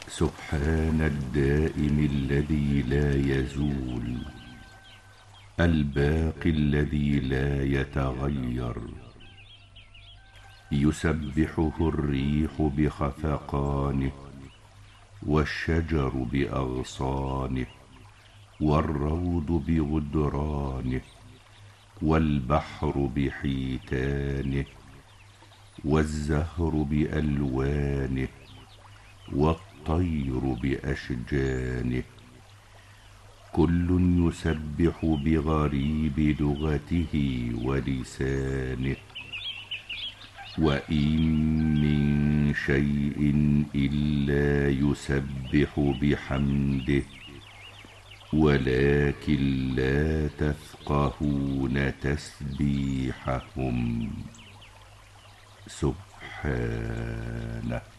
سبحان الدائم الذي لا يزول، الباقي الذي لا يتغير، يسبحه الريح بخفقانه، والشجر بأغصانه، والروض بغدرانه، والبحر بحيتانه، والزهر بألوانه، والطير بأشجانه، كل يسبح بغريب لغته ولسانه. وإن من شيء إلا يسبح بحمده، ولكن لا تفقهون تسبيحهم. سبحانه.